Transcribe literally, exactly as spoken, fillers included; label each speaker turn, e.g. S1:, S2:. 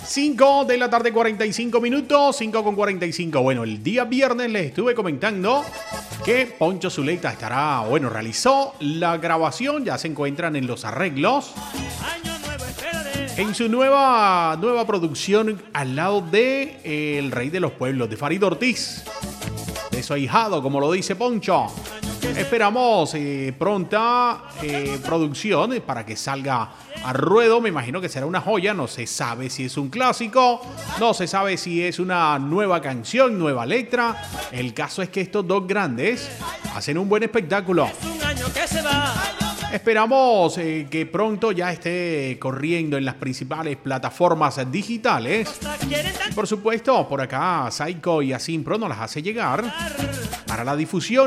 S1: cinco de la tarde, cuarenta y cinco minutos, cinco con cuarenta y cinco. Bueno, el día viernes les estuve comentando que Poncho Zuleta estará, bueno, realizó la grabación, ya se encuentran en los arreglos en su nueva, nueva producción al lado de eh, El Rey de los Pueblos, de Farid Ortiz, de su ahijado, como lo dice Poncho. Esperamos eh, pronta eh, producción para que salga a ruedo. Me imagino que será una joya. No se sabe si es un clásico, no se sabe si es una nueva canción, nueva letra. El caso es que estos dos grandes hacen un buen espectáculo. Esperamos eh, que pronto ya esté corriendo en las principales plataformas digitales. Y por supuesto, por acá Psycho y Asimpro nos las hace llegar para la difusión